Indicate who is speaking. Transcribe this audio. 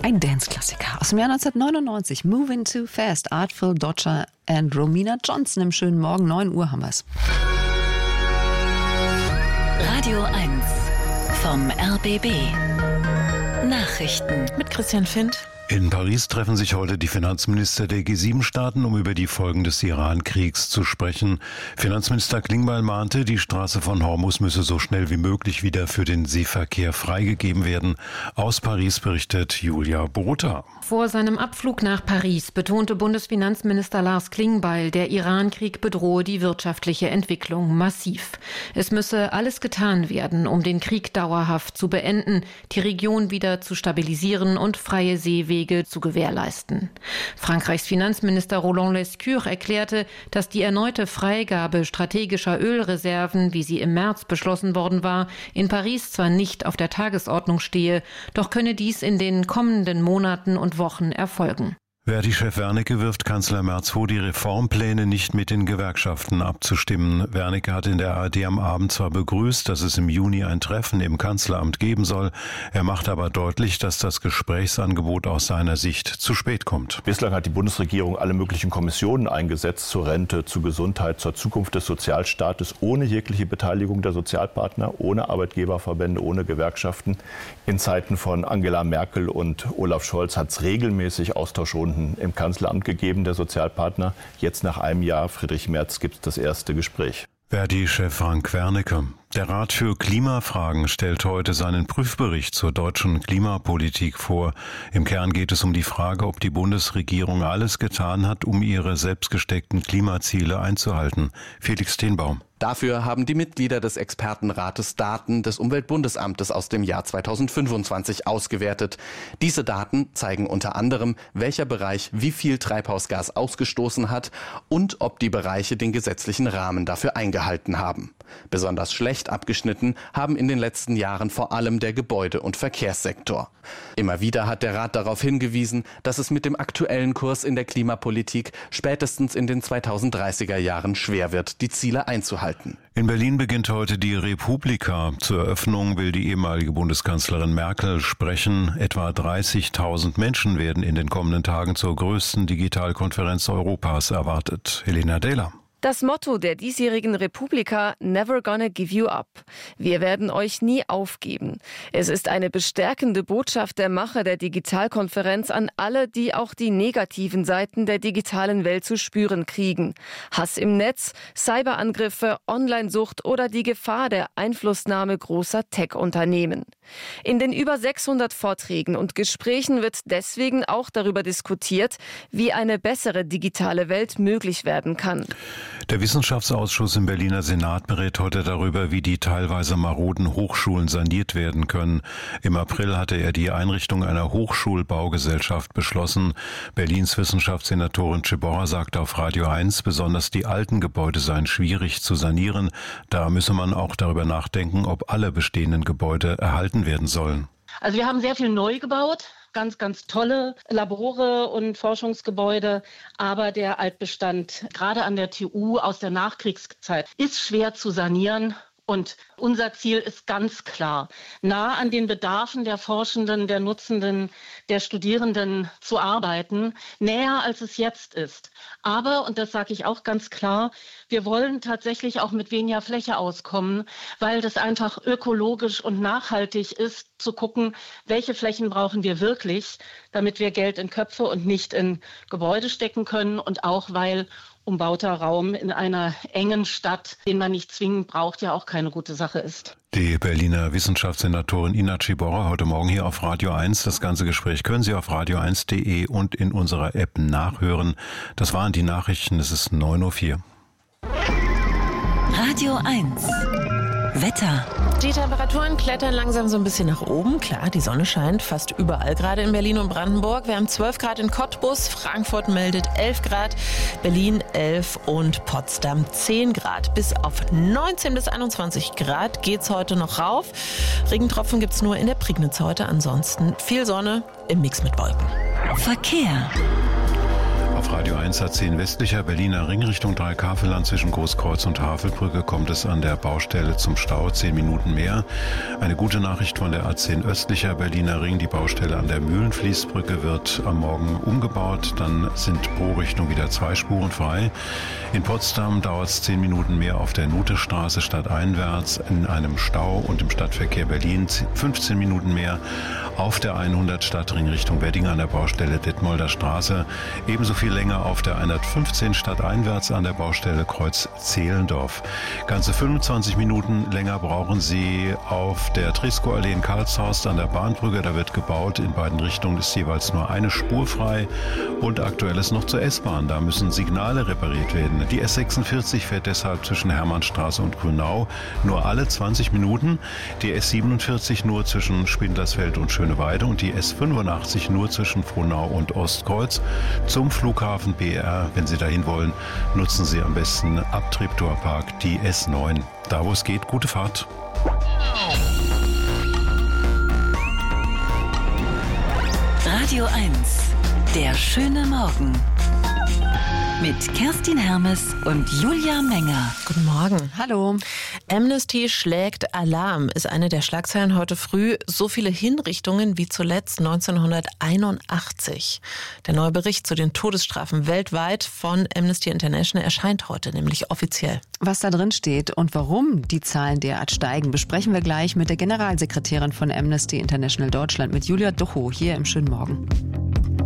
Speaker 1: Ein Dance-Klassiker aus dem Jahr 1999. Moving Too Fast. Artful Dodger and Romina Johnson im schönen Morgen. 9 Uhr haben wir's.
Speaker 2: Radio 1 vom RBB. Nachrichten
Speaker 3: mit Christian Findt.
Speaker 4: In Paris treffen sich heute die Finanzminister der G7-Staaten, um über die Folgen des Iran-Kriegs zu sprechen. Finanzminister Klingbeil mahnte, die Straße von Hormuz müsse so schnell wie möglich wieder für den Seeverkehr freigegeben werden. Aus Paris berichtet Julia Borutta.
Speaker 3: Vor seinem Abflug nach Paris betonte Bundesfinanzminister Lars Klingbeil, der Iran-Krieg bedrohe die wirtschaftliche Entwicklung massiv. Es müsse alles getan werden, um den Krieg dauerhaft zu beenden, die Region wieder zu stabilisieren und freie Seewege zu gewährleisten. Frankreichs Finanzminister Roland Lescure erklärte, dass die erneute Freigabe strategischer Ölreserven, wie sie im März beschlossen worden war, in Paris zwar nicht auf der Tagesordnung stehe, doch könne dies in den kommenden Monaten und Wochen erfolgen.
Speaker 4: Verdi-Chef Wernicke wirft Kanzler Merz vor, die Reformpläne nicht mit den Gewerkschaften abzustimmen. Wernicke hat in der ARD am Abend zwar begrüßt, dass es im Juni ein Treffen im Kanzleramt geben soll. Er macht aber deutlich, dass das Gesprächsangebot aus seiner Sicht zu spät kommt.
Speaker 5: Bislang hat die Bundesregierung alle möglichen Kommissionen eingesetzt, zur Rente, zur Gesundheit, zur Zukunft des Sozialstaates, ohne jegliche Beteiligung der Sozialpartner, ohne Arbeitgeberverbände, ohne Gewerkschaften. In Zeiten von Angela Merkel und Olaf Scholz hat es regelmäßig Austauschrunden im Kanzleramt gegeben, der Sozialpartner. Jetzt nach einem Jahr, Friedrich Merz, gibt es das erste Gespräch.
Speaker 4: Verdi-Chef Frank Wernicke. Der Rat für Klimafragen stellt heute seinen Prüfbericht zur deutschen Klimapolitik vor. Im Kern geht es um die Frage, ob die Bundesregierung alles getan hat, um ihre selbst gesteckten Klimaziele einzuhalten. Felix Tenbaum.
Speaker 6: Dafür haben die Mitglieder des Expertenrates Daten des Umweltbundesamtes aus dem Jahr 2025 ausgewertet. Diese Daten zeigen unter anderem, welcher Bereich wie viel Treibhausgas ausgestoßen hat und ob die Bereiche den gesetzlichen Rahmen dafür eingehalten haben. Besonders schlecht abgeschnitten haben in den letzten Jahren vor allem der Gebäude- und Verkehrssektor. Immer wieder hat der Rat darauf hingewiesen, dass es mit dem aktuellen Kurs in der Klimapolitik spätestens in den 2030er Jahren schwer wird, die Ziele einzuhalten.
Speaker 4: In Berlin beginnt heute die Republika. Zur Eröffnung will die ehemalige Bundeskanzlerin Merkel sprechen. Etwa 30.000 Menschen werden in den kommenden Tagen zur größten Digitalkonferenz Europas erwartet. Helena Dehler.
Speaker 7: Das Motto der diesjährigen Republika: Never gonna give you up. Wir werden euch nie aufgeben. Es ist eine bestärkende Botschaft der Macher der Digitalkonferenz an alle, die auch die negativen Seiten der digitalen Welt zu spüren kriegen. Hass im Netz, Cyberangriffe, Onlinesucht oder die Gefahr der Einflussnahme großer Tech-Unternehmen. In den über 600 Vorträgen und Gesprächen wird deswegen auch darüber diskutiert, wie eine bessere digitale Welt möglich werden kann.
Speaker 4: Der Wissenschaftsausschuss im Berliner Senat berät heute darüber, wie die teilweise maroden Hochschulen saniert werden können. Im April hatte er die Einrichtung einer Hochschulbaugesellschaft beschlossen. Berlins Wissenschaftssenatorin Ciborra sagte auf Radio 1, besonders die alten Gebäude seien schwierig zu sanieren. Da müsse man auch darüber nachdenken, ob alle bestehenden Gebäude erhalten werden sollen.
Speaker 8: Also wir haben sehr viel neu gebaut. Ganz, ganz tolle Labore und Forschungsgebäude. Aber der Altbestand, gerade an der TU aus der Nachkriegszeit, ist schwer zu sanieren. Und unser Ziel ist ganz klar, nah an den Bedarfen der Forschenden, der Nutzenden, der Studierenden zu arbeiten, näher als es jetzt ist. Aber, und das sage ich auch ganz klar, wir wollen tatsächlich auch mit weniger Fläche auskommen, weil das einfach ökologisch und nachhaltig ist, zu gucken, welche Flächen brauchen wir wirklich, damit wir Geld in Köpfe und nicht in Gebäude stecken können, und auch weil umbauter Raum in einer engen Stadt, den man nicht zwingend braucht, ja auch keine gute Sache ist.
Speaker 4: Die Berliner Wissenschaftssenatorin Ina Ciborra heute Morgen hier auf Radio 1. Das ganze Gespräch können Sie auf radio1.de und in unserer App nachhören. Das waren die Nachrichten. Es ist 9:04 Uhr.
Speaker 2: Radio 1 Wetter.
Speaker 3: Die Temperaturen klettern langsam so ein bisschen nach oben. Klar, die Sonne scheint fast überall, gerade in Berlin und Brandenburg. Wir haben 12 Grad in Cottbus, Frankfurt meldet 11 Grad, Berlin 11 und Potsdam 10 Grad. Bis auf 19 bis 21 Grad geht's heute noch rauf. Regentropfen gibt's nur in der Prignitz heute. Ansonsten viel Sonne im Mix mit Wolken.
Speaker 2: Verkehr.
Speaker 4: Auf Radio 1 A10 westlicher Berliner Ring Richtung Dreikaveland zwischen Großkreuz und Havelbrücke kommt es an der Baustelle zum Stau 10 Minuten mehr. Eine gute Nachricht von der A10 östlicher Berliner Ring. Die Baustelle an der Mühlenfließbrücke wird am Morgen umgebaut. Dann sind pro Richtung wieder 2 Spuren frei. In Potsdam dauert es 10 Minuten mehr auf der Nutestraße stadteinwärts in einem Stau und im Stadtverkehr Berlin 15 Minuten mehr auf der 100 Stadtring Richtung Wedding an der Baustelle Detmolder Straße. Ebenso viel länger auf der 115 stadteinwärts an der Baustelle Kreuz Zehlendorf. Ganze 25 Minuten länger brauchen Sie auf der Tresco-Allee in Karlshorst an der Bahnbrücke. Da wird gebaut. In beiden Richtungen ist jeweils nur eine Spur frei. Und aktuell ist noch zur S-Bahn. Da müssen Signale repariert werden. Die S46 fährt deshalb zwischen Hermannstraße und Grünau nur alle 20 Minuten. Die S47 nur zwischen Spindlersfeld und Schöneweide und die S85 nur zwischen Frohnau und Ostkreuz. Zum Flughafen BR, wenn Sie dahin wollen, nutzen Sie am besten ab Treptower-Park die S9. Da, wo es geht, gute Fahrt.
Speaker 2: Radio 1, der schöne Morgen. Mit Kerstin Hermes und Julia Menger.
Speaker 9: Guten Morgen.
Speaker 1: Hallo.
Speaker 9: Amnesty schlägt Alarm, ist eine der Schlagzeilen heute früh. So viele Hinrichtungen wie zuletzt 1981. Der neue Bericht zu den Todesstrafen weltweit von Amnesty International erscheint heute, nämlich offiziell.
Speaker 1: Was da drin steht und warum die Zahlen derart steigen, besprechen wir gleich mit der Generalsekretärin von Amnesty International Deutschland, mit Julia Duchow, hier im Schönen Morgen.